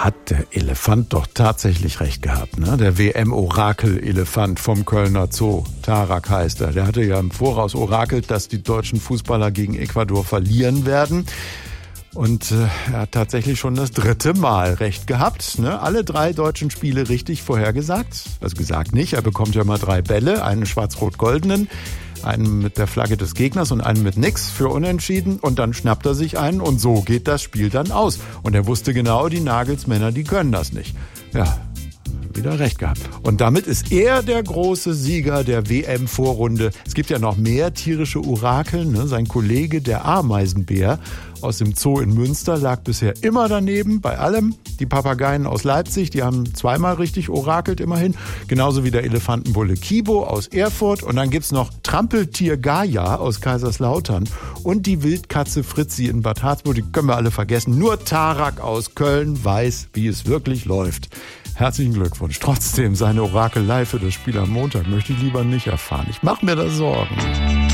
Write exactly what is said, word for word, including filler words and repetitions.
hat der Elefant doch tatsächlich recht gehabt, ne? Der W M-Orakel-Elefant vom Kölner Zoo, Tarak heißt er. Der hatte ja im Voraus orakelt, dass die deutschen Fußballer gegen Ecuador verlieren werden. Und äh, er hat tatsächlich schon das dritte Mal recht gehabt, ne? Alle drei deutschen Spiele richtig vorhergesagt. Also gesagt nicht, er bekommt ja mal drei Bälle, einen schwarz-rot-goldenen, einen mit der Flagge des Gegners und einen mit nix für Unentschieden. Und dann schnappt er sich einen und so geht das Spiel dann aus. Und er wusste genau, die Nagelsmänner, die können das nicht. Ja, wieder recht gehabt. Und damit ist er der große Sieger der W M-Vorrunde. Es gibt ja noch mehr tierische Orakel, ne? Sein Kollege, der Ameisenbär aus dem Zoo in Münster, lag bisher immer daneben, bei allem. Die Papageien aus Leipzig, die haben zweimal richtig orakelt, immerhin. Genauso wie der Elefantenbulle Kibo aus Erfurt. Und dann gibt's noch Trampeltier Gaia aus Kaiserslautern und die Wildkatze Fritzi in Bad Harzburg. Die können wir alle vergessen. Nur Tarak aus Köln weiß, wie es wirklich läuft. Herzlichen Glückwunsch. Trotzdem, seine Orakelei für das Spiel am Montag möchte ich lieber nicht erfahren. Ich mache mir da Sorgen.